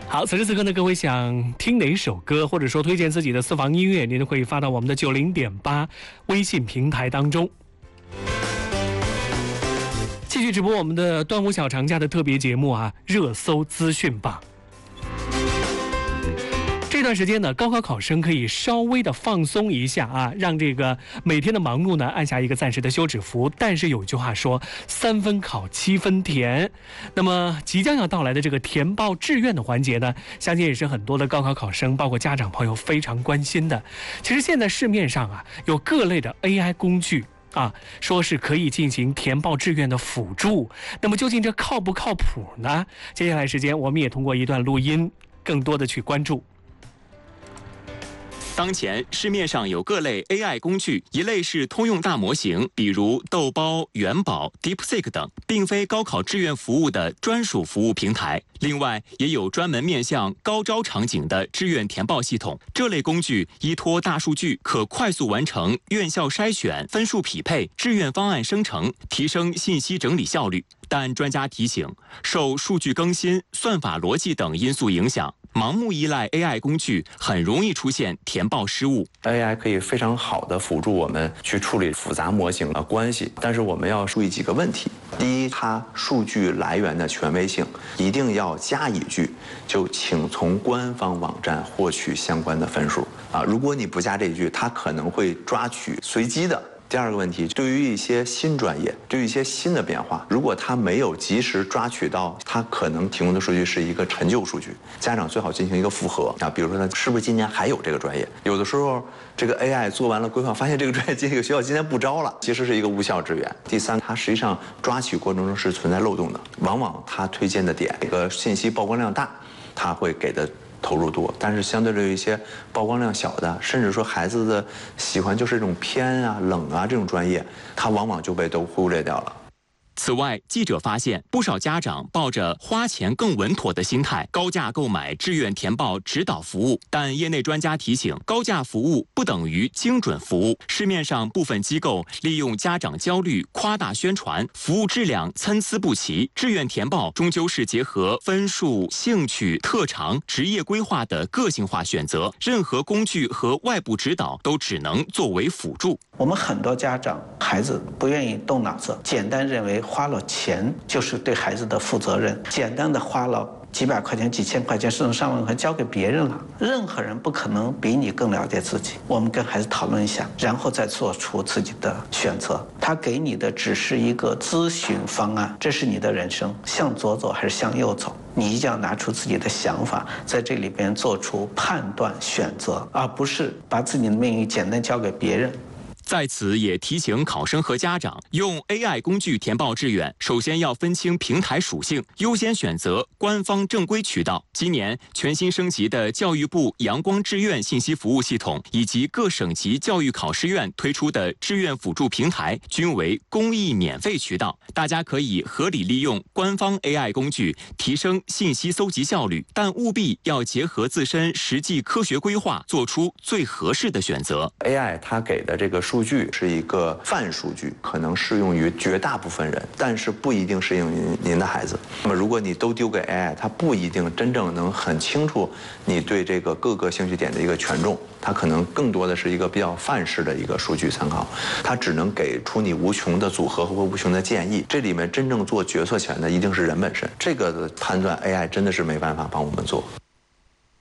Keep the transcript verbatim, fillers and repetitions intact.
好，此时此刻呢，各位想听哪首歌，或者说推荐自己的私房音乐，您都可以发到我们的九零点八微信平台当中。继续直播我们的端午小长假的特别节目啊，热搜资讯榜。这段时间呢，高考考生可以稍微的放松一下啊，让这个每天的忙碌呢按下一个暂时的休止符。但是有句话说，三分考七分填。那么即将要到来的这个填报志愿的环节呢，相信也是很多的高考考生，包括家长朋友非常关心的。其实现在市面上啊，有各类的 A I 工具啊，说是可以进行填报志愿的辅助。那么究竟这靠不靠谱呢？接下来时间，我们也通过一段录音，更多的去关注。 当前市面上有各类 A I 工具，一类是通用大模型，比如豆包、元宝、DeepSeek 等，并非高考志愿服务的专属服务平台。另外，也有专门面向高招场景的志愿填报系统。这类工具依托大数据，可快速完成院校筛选、分数匹配、志愿方案生成，提升信息整理效率。但专家提醒，受数据更新、算法逻辑等因素影响，盲目依赖 A I 工具很容易出现填报失误。 A I 可以非常好的辅助我们去处理复杂模型的关系，但是我们要注意几个问题。第一，它数据来源的权威性一定要加一句，就请从官方网站获取相关的分数啊。如果你不加这一句，它可能会抓取随机的。第二个问题，对于一些新专业，对于一些新的变化，如果它没有及时抓取到，它可能提供的数据是一个陈旧数据，家长最好进行一个复核啊。比如说，它是不是今年还有这个专业？有的时候，这个 A I 做完了规划，发现这个专业这个学校今天不招了，其实是一个无效支援。第三，它实际上抓取过程中是存在漏洞的，往往它推荐的点，这个信息曝光量大，它会给的投入多，但是相对于一些曝光量小的，甚至说孩子的喜欢就是这种偏啊、冷啊这种专业，它往往就被都忽略掉了。 此外，记者发现不少家长抱着花钱更稳妥的心态，高价购买志愿填报指导服务。但业内专家提醒，高价服务不等于精准服务。市面上部分机构利用家长焦虑夸大宣传，服务质量参差不齐。志愿填报终究是结合分数、兴趣、特长、职业规划的个性化选择，任何工具和外部指导都只能作为辅助。 我们很多家长孩子不愿意动脑子，简单认为花了钱就是对孩子的负责任，简单的花了几百块钱、几千块钱，甚至上万块钱交给别人了。任何人不可能比你更了解自己。我们跟孩子讨论一下，然后再做出自己的选择。他给你的只是一个咨询方案，这是你的人生，向左走还是向右走？你一定要拿出自己的想法，在这里边做出判断选择，而不是把自己的命运简单交给别人。 在此也提醒考生和家长，用 A I 工具填报志愿，首先要分清平台属性，优先选择官方正规渠道。今年全新升级的教育部阳光志愿信息服务系统，以及各省级教育考试院推出的志愿辅助平台，均为公益免费渠道。大家可以合理利用官方 A I 工具，提升信息搜集效率，但务必要结合自身实际科学规划，做出最合适的选择。 A I 它给的这个数据是一个泛数据，可能适用于绝大部分人，但是不一定适用于您的孩子。那么如果你都丢给 A I， 它不一定真正能很清楚你对这个各个兴趣点的一个权重，它可能更多的是一个比较范式的一个数据参考，它只能给出你无穷的组合和无穷的建议。这里面真正做决策权的一定是人本身，这个的判断 A I 真的是没办法帮我们做。